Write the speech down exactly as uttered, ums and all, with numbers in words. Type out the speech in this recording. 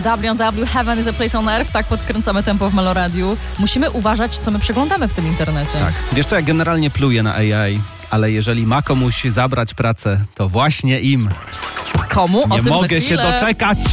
W W Heaven is a Place on Earth, tak podkręcamy tempo w Meloradiu. Musimy uważać, co my przeglądamy w tym internecie. Tak. Wiesz co, ja generalnie pluję na A I, ale jeżeli ma komuś zabrać pracę, to właśnie im. Komu? O Nie tym mogę za się chwilę. doczekać.